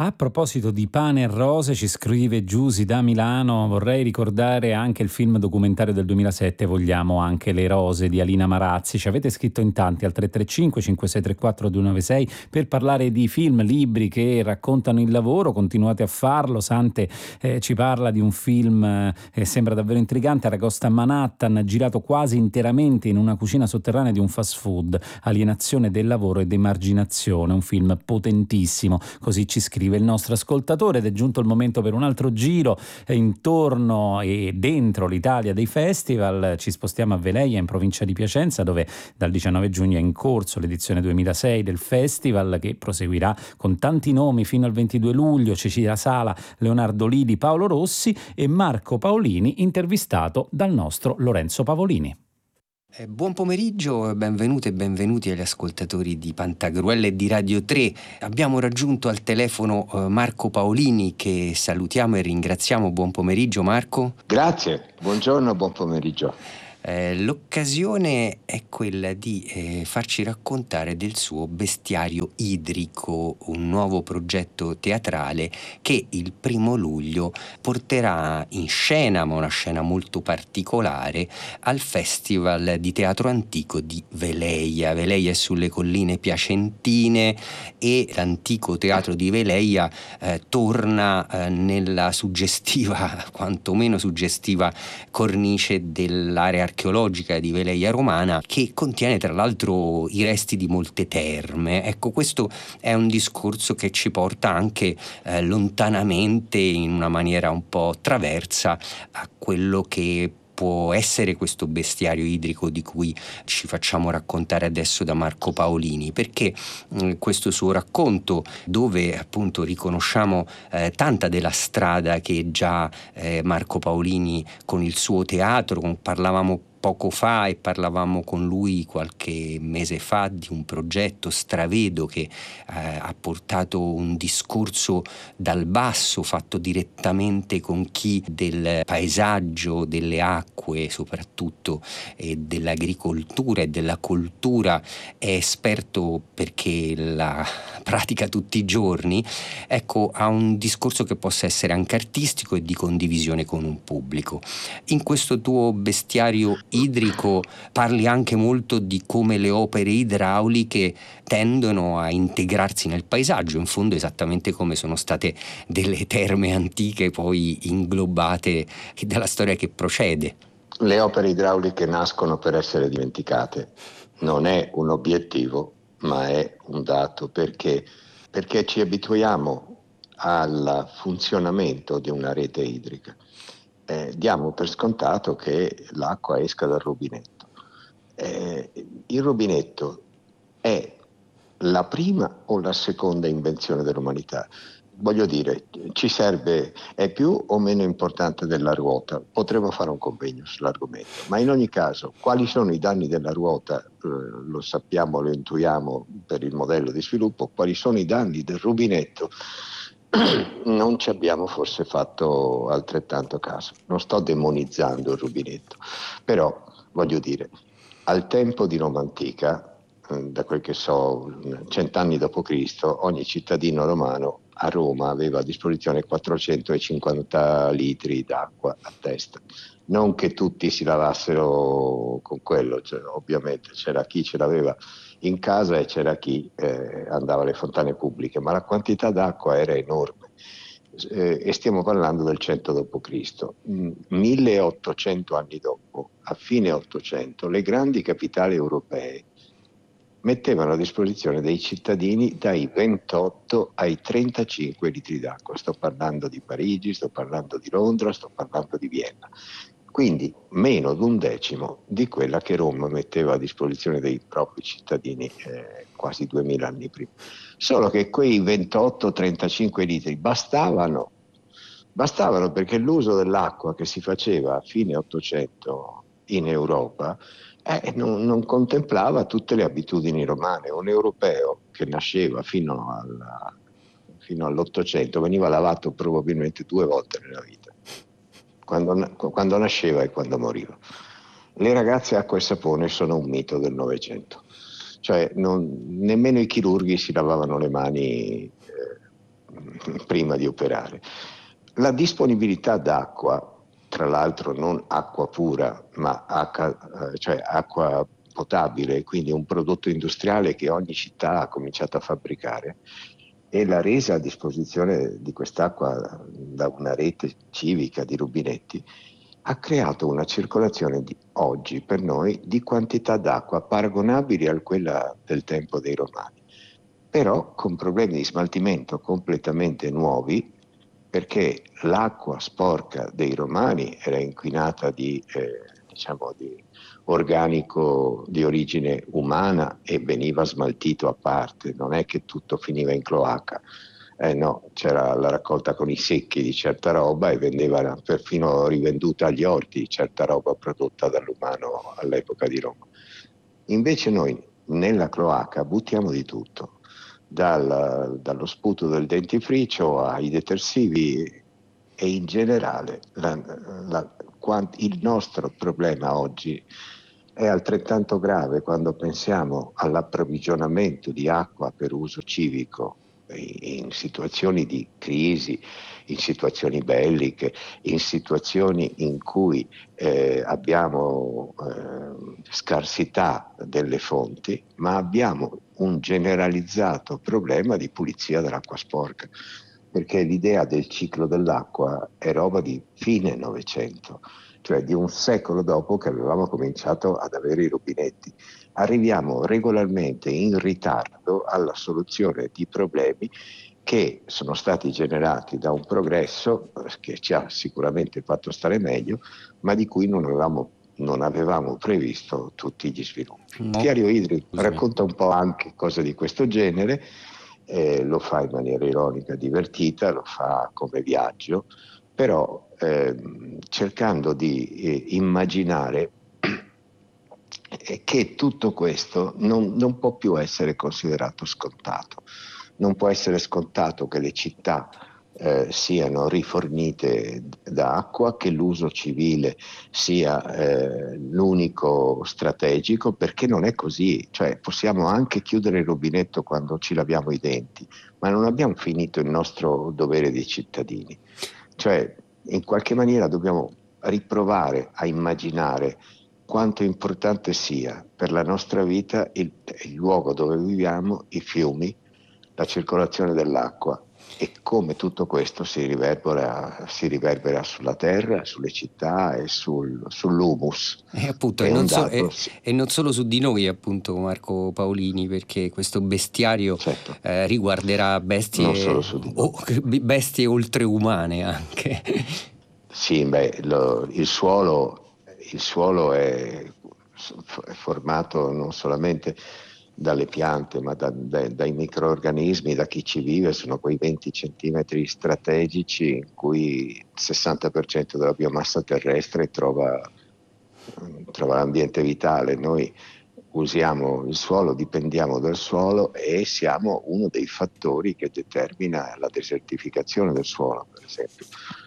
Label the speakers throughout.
Speaker 1: A proposito di pane e rose, ci scrive Giusy da Milano, vorrei ricordare anche il film documentario del 2007, Vogliamo anche le rose, di Alina Marazzi. Ci avete scritto in tanti al 335 5634 296 per parlare di film, libri che raccontano il lavoro. Continuate a farlo. Sante ci parla di un film che sembra davvero intrigante, Aragosta a Manhattan, girato quasi interamente in una cucina sotterranea di un fast food, alienazione del lavoro ed emarginazione, un film potentissimo, così ci scrive il nostro ascoltatore. Ed è giunto il momento per un altro giro intorno e dentro l'Italia dei festival. Ci spostiamo a Veleia, in provincia di Piacenza, dove dal 19 giugno è in corso l'edizione 2006 del festival, che proseguirà con tanti nomi fino al 22 luglio, Cecilia Sala, Leonardo Lidi, Paolo Rossi e Marco Paolini, intervistato dal nostro Lorenzo Pavolini.
Speaker 2: Buon pomeriggio e benvenute e benvenuti agli ascoltatori di Pantagruel e di Radio 3. Abbiamo raggiunto al telefono Marco Paolini, che salutiamo e ringraziamo. Buon pomeriggio Marco.
Speaker 3: Grazie, buongiorno, buon pomeriggio.
Speaker 2: L'occasione è quella di farci raccontare del suo Bestiario idrico, un nuovo progetto teatrale che il 1° luglio porterà in scena, ma una scena molto particolare, al Festival di Teatro Antico di Veleia. Veleia è sulle colline piacentine e l'antico teatro di Veleia torna nella suggestiva, quantomeno suggestiva, cornice dell'area archeologica di Veleia romana, che contiene tra l'altro i resti di molte terme. Ecco, questo è un discorso che ci porta anche lontanamente, in una maniera un po' traversa, a quello che può essere questo bestiario idrico di cui ci facciamo raccontare adesso da Marco Paolini, perché questo suo racconto, dove appunto riconosciamo tanta della strada che già Marco Paolini con il suo teatro, parlavamo poco fa e parlavamo con lui qualche mese fa di un progetto Stravedo che ha portato un discorso dal basso, fatto direttamente con chi del paesaggio, delle acque soprattutto, e dell'agricoltura e della coltura è esperto, perché la pratica tutti i giorni. Ecco, ha un discorso che possa essere anche artistico e di condivisione con un pubblico. In questo tuo bestiario idrico parli anche molto di come le opere idrauliche tendono a integrarsi nel paesaggio, in fondo esattamente come sono state delle terme antiche poi inglobate dalla storia che procede.
Speaker 3: Le opere idrauliche nascono per essere dimenticate, non è un obiettivo, ma è un dato, perché ci abituiamo al funzionamento di una rete idrica. Diamo per scontato che l'acqua esca dal rubinetto. Il rubinetto è la prima o la seconda invenzione dell'umanità? Voglio dire, ci serve, è più o meno importante della ruota? Potremmo fare un convegno sull'argomento, ma in ogni caso, quali sono i danni della ruota? Lo sappiamo, lo intuiamo per il modello di sviluppo. Quali sono i danni del rubinetto? Non ci abbiamo forse fatto altrettanto caso. Non sto demonizzando il rubinetto, però voglio dire, al tempo di Roma antica, da quel che so, 100 anni d.C., ogni cittadino romano a Roma aveva a disposizione 450 litri d'acqua a testa. Non che tutti si lavassero con quello, cioè, ovviamente c'era chi ce l'aveva in casa e c'era chi andava alle fontane pubbliche, ma la quantità d'acqua era enorme. E stiamo parlando del 100 d.C. 1800 anni dopo, a fine 800, le grandi capitali europee mettevano a disposizione dei cittadini dai 28 ai 35 litri d'acqua. Sto parlando di Parigi, sto parlando di Londra, sto parlando di Vienna. Quindi meno di un decimo di quella che Roma metteva a disposizione dei propri cittadini quasi 2000 anni prima. Solo che quei 28-35 litri bastavano perché l'uso dell'acqua che si faceva a fine 800 in Europa non contemplava tutte le abitudini romane. Un europeo che nasceva fino all'800 veniva lavato probabilmente 2 volte nella vita, quando nasceva e quando moriva. Le ragazze acqua e sapone sono un mito del Novecento, cioè nemmeno i chirurghi si lavavano le mani prima di operare. La disponibilità d'acqua, tra l'altro non acqua pura, ma cioè acqua potabile, quindi un prodotto industriale che ogni città ha cominciato a fabbricare, e la resa a disposizione di quest'acqua da una rete civica di rubinetti ha creato una circolazione oggi per noi di quantità d'acqua paragonabili a quella del tempo dei Romani, però con problemi di smaltimento completamente nuovi, perché l'acqua sporca dei Romani era inquinata di organico di origine umana e veniva smaltito a parte, non è che tutto finiva in cloaca. No, c'era la raccolta con i secchi di certa roba e vendeva perfino rivenduta agli orti certa roba prodotta dall'umano all'epoca di Roma. Invece noi nella cloaca buttiamo di tutto, dallo sputo del dentifricio ai detersivi, e in generale il nostro problema oggi è altrettanto grave quando pensiamo all'approvvigionamento di acqua per uso civico in situazioni di crisi, in situazioni belliche, in situazioni in cui abbiamo scarsità delle fonti, ma abbiamo un generalizzato problema di pulizia dell'acqua sporca, perché l'idea del ciclo dell'acqua è roba di fine Novecento, cioè di un secolo dopo che avevamo cominciato ad avere i rubinetti. Arriviamo regolarmente in ritardo alla soluzione di problemi che sono stati generati da un progresso che ci ha sicuramente fatto stare meglio, ma di cui non avevamo previsto tutti gli sviluppi. Il bestiario idrico racconta un po' anche cose di questo genere, lo fa in maniera ironica, divertita, lo fa come viaggio, però cercando di immaginare che tutto questo non può più essere considerato scontato. Non può essere scontato che le città siano rifornite d'acqua, che l'uso civile sia l'unico strategico, perché non è così. Cioè, possiamo anche chiudere il rubinetto quando ci laviamo i denti, ma non abbiamo finito il nostro dovere di cittadini. Cioè, in qualche maniera dobbiamo riprovare a immaginare quanto importante sia per la nostra vita il luogo dove viviamo, i fiumi, la circolazione dell'acqua, e come tutto questo si riverbera sulla terra, sulle città e sull'humus.
Speaker 2: Appunto, e non solo su di noi, appunto, Marco Paolini, perché questo bestiario
Speaker 3: certo,
Speaker 2: riguarderà bestie oltreumane anche.
Speaker 3: Sì, il suolo è formato non solamente dalle piante, ma dai microorganismi, da chi ci vive. Sono quei 20 centimetri strategici in cui il 60% della biomassa terrestre trova l'ambiente vitale. Noi usiamo il suolo, dipendiamo dal suolo e siamo uno dei fattori che determina la desertificazione del suolo, per esempio.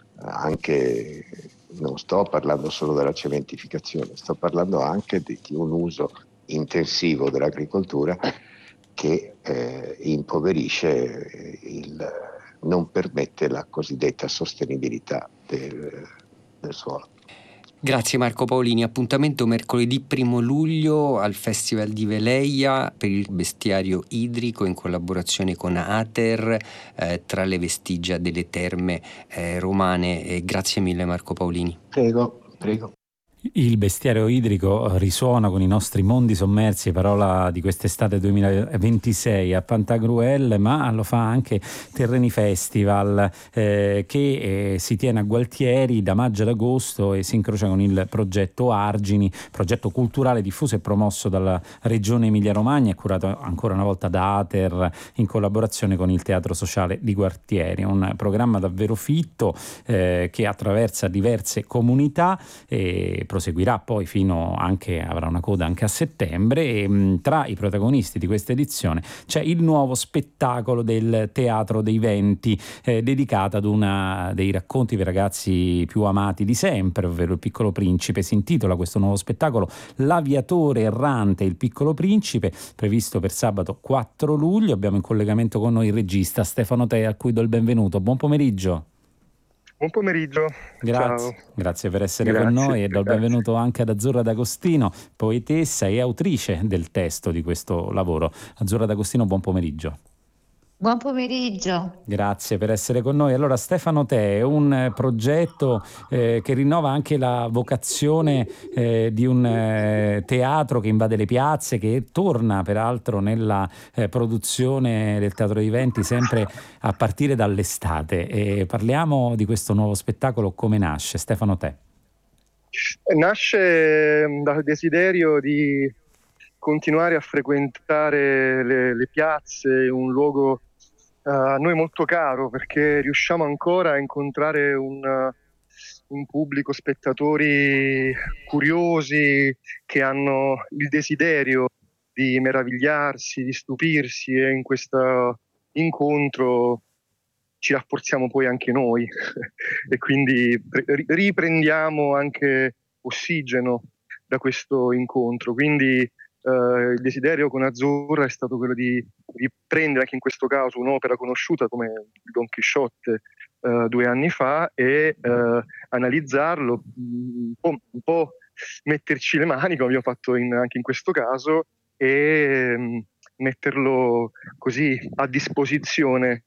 Speaker 3: Anche non sto parlando solo della cementificazione, sto parlando anche di un uso intensivo dell'agricoltura che impoverisce, non permette la cosiddetta sostenibilità del suolo.
Speaker 2: Grazie Marco Paolini, appuntamento mercoledì 1 luglio al Festival di Veleia per il bestiario idrico in collaborazione con Ater, tra le vestigia delle terme romane. Grazie mille Marco Paolini.
Speaker 3: Prego.
Speaker 1: Il bestiario idrico risuona con i nostri mondi sommersi, parola di quest'estate 2026 a Pantagruel, ma lo fa anche Terreni Festival che si tiene a Gualtieri da maggio ad agosto e si incrocia con il progetto Argini, progetto culturale diffuso e promosso dalla Regione Emilia-Romagna e curato ancora una volta da Ater in collaborazione con il Teatro Sociale di Gualtieri. Un programma davvero fitto che attraversa diverse comunità proseguirà poi avrà una coda anche a settembre, e tra i protagonisti di questa edizione c'è il nuovo spettacolo del Teatro dei Venti, dedicato ad una dei racconti per ragazzi più amati di sempre, ovvero Il Piccolo Principe. Si intitola questo nuovo spettacolo L'aviatore errante, il Piccolo Principe, previsto per sabato 4 luglio. Abbiamo in collegamento con noi il regista Stefano Tè, a cui do il benvenuto. Buon pomeriggio.
Speaker 4: Buon pomeriggio.
Speaker 1: Grazie,
Speaker 4: Ciao.
Speaker 1: grazie per essere con noi, e do il benvenuto anche ad Azzurra D'Agostino, poetessa e autrice del testo di questo lavoro. Azzurra D'Agostino, buon pomeriggio.
Speaker 5: Buon pomeriggio.
Speaker 1: Grazie per essere con noi. Allora, Stefano Tè è un progetto che rinnova anche la vocazione di un teatro che invade le piazze, che torna peraltro nella produzione del Teatro dei Venti sempre a partire dall'estate. E parliamo di questo nuovo spettacolo. Come nasce, Stefano Tè?
Speaker 4: Nasce dal desiderio di continuare a frequentare le piazze, un luogo a noi molto caro, perché riusciamo ancora a incontrare un pubblico, spettatori curiosi che hanno il desiderio di meravigliarsi, di stupirsi, e in questo incontro ci rafforziamo poi anche noi e quindi riprendiamo anche ossigeno da questo incontro. Quindi il desiderio con Azzurra è stato quello di riprendere anche in questo caso un'opera conosciuta come Don Chisciotte 2 anni fa, e analizzarlo, un po' metterci le mani, come abbiamo fatto anche in questo caso, e metterlo così a disposizione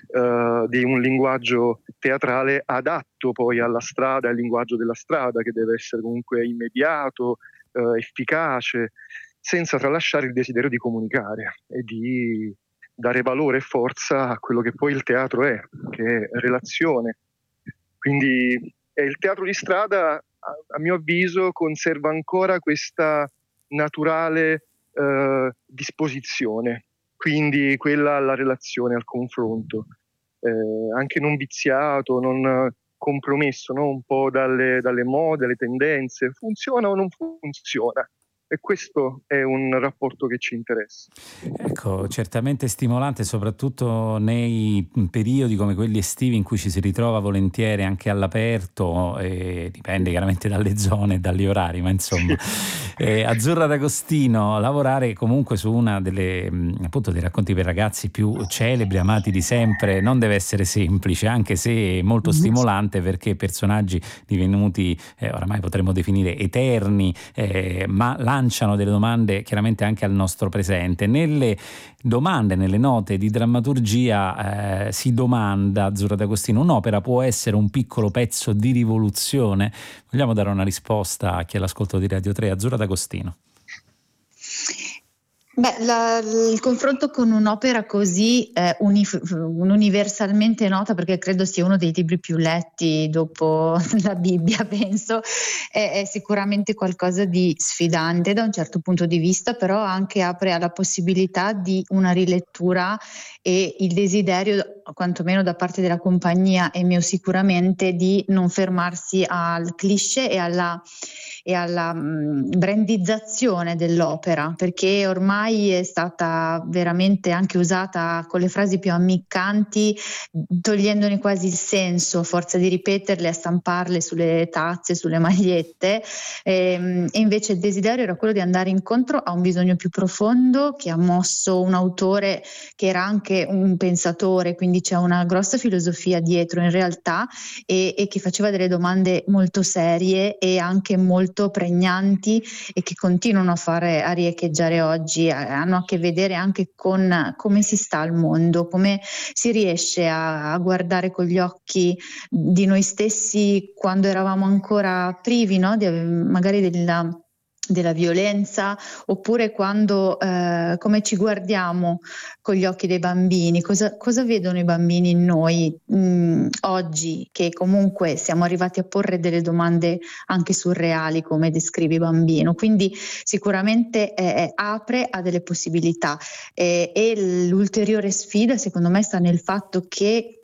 Speaker 4: di un linguaggio teatrale adatto poi alla strada, al linguaggio della strada, che deve essere comunque immediato, efficace, senza tralasciare il desiderio di comunicare e di dare valore e forza a quello che poi il teatro è, che è relazione. Quindi il teatro di strada, a mio avviso, conserva ancora questa naturale disposizione, quindi quella alla relazione, al confronto, anche non viziato, non compromesso, no? Un po' dalle mode, dalle tendenze, funziona o non funziona. E questo è un rapporto che ci interessa.
Speaker 1: Ecco, certamente stimolante, soprattutto nei periodi come quelli estivi in cui ci si ritrova volentieri anche all'aperto, dipende chiaramente dalle zone e dagli orari, ma insomma. Azzurra D'Agostino, lavorare comunque su una delle appunto dei racconti per ragazzi più celebri, amati di sempre, non deve essere semplice, anche se molto stimolante, perché personaggi divenuti oramai potremmo definire eterni, ma lanciano delle domande chiaramente anche al nostro presente. Nelle domande, nelle note di drammaturgia si domanda, Azzurra D'Agostino, un'opera può essere un piccolo pezzo di rivoluzione? Vogliamo dare una risposta a chi è all'ascolto di Radio 3? Azzurra D'Agostino.
Speaker 5: Il confronto con un'opera così universalmente nota, perché credo sia uno dei libri più letti dopo la Bibbia, penso, è sicuramente qualcosa di sfidante da un certo punto di vista, però anche apre alla possibilità di una rilettura e il desiderio, quantomeno da parte della compagnia e mio sicuramente, di non fermarsi al cliché e alla brandizzazione dell'opera, perché ormai è stata veramente anche usata con le frasi più ammiccanti, togliendone quasi il senso a forza di ripeterle, a stamparle sulle tazze, sulle magliette, e invece il desiderio era quello di andare incontro a un bisogno più profondo che ha mosso un autore che era anche un pensatore, quindi c'è una grossa filosofia dietro in realtà, e che faceva delle domande molto serie e anche molto pregnanti, e che continuano a riecheggiare oggi, hanno a che vedere anche con come si sta al mondo, come si riesce a guardare con gli occhi di noi stessi quando eravamo ancora privi, no? Magari della violenza, oppure quando come ci guardiamo con gli occhi dei bambini, cosa vedono i bambini in noi oggi, che comunque siamo arrivati a porre delle domande anche surreali, come descrivi bambino. Quindi sicuramente apre a delle possibilità, e l'ulteriore sfida secondo me sta nel fatto che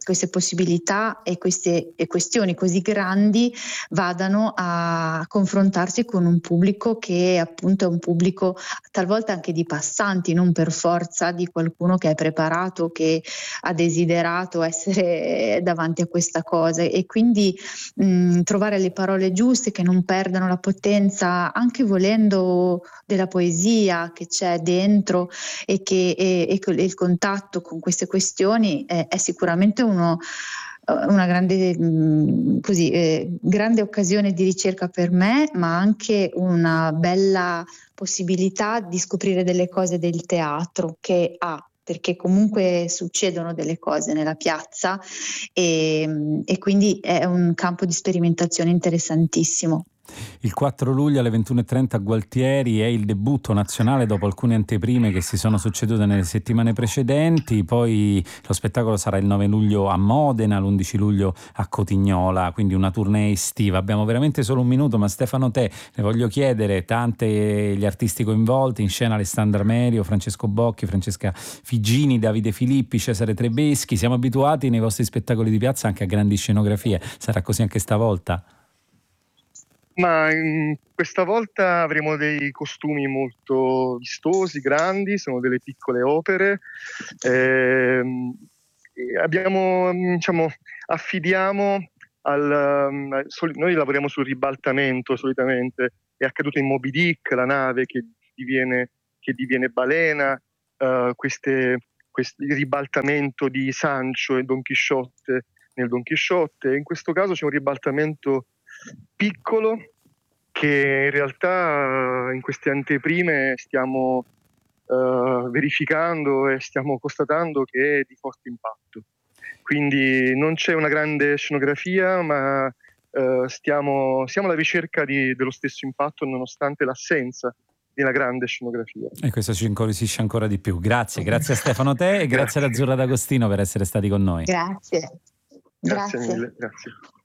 Speaker 5: queste possibilità e queste questioni così grandi vadano a confrontarsi con un pubblico che appunto è un pubblico talvolta anche di passanti, non per forza di qualcuno che è preparato, che ha desiderato essere davanti a questa cosa, e quindi trovare le parole giuste che non perdano la potenza, anche volendo, della poesia che c'è dentro, e che il contatto con queste questioni è sicuramente una grande, grande occasione di ricerca per me, ma anche una bella possibilità di scoprire delle cose del teatro che ha, perché comunque succedono delle cose nella piazza, e quindi è un campo di sperimentazione interessantissimo.
Speaker 1: Il 4 luglio alle 21:30 a Gualtieri è il debutto nazionale dopo alcune anteprime che si sono succedute nelle settimane precedenti, poi lo spettacolo sarà il 9 luglio a Modena, l'11 luglio a Cotignola, quindi una tournée estiva. Abbiamo veramente solo un minuto, ma Stefano Tè, ne voglio chiedere, tante gli artisti coinvolti, in scena Alessandra Merio, Francesco Bocchi, Francesca Figini, Davide Filippi, Cesare Trebeschi. Siamo abituati nei vostri spettacoli di piazza anche a grandi scenografie, sarà così anche stavolta?
Speaker 4: Ma questa volta avremo dei costumi molto vistosi, grandi, sono delle piccole opere. Affidiamo noi lavoriamo sul ribaltamento solitamente. È accaduto in Moby Dick, la nave che diviene balena, il ribaltamento di Sancho e Don Chisciotte nel Don Chisciotte. In questo caso c'è un ribaltamento piccolo che in realtà in queste anteprime stiamo verificando e stiamo constatando che è di forte impatto. Quindi non c'è una grande scenografia, ma siamo alla ricerca dello stesso impatto nonostante l'assenza di una grande scenografia.
Speaker 1: E questo ci incuriosisce ancora di più. Grazie a Stefano Tè e grazie ad Azzurra D'Agostino per essere stati con noi.
Speaker 5: Grazie
Speaker 4: Grazie mille, grazie.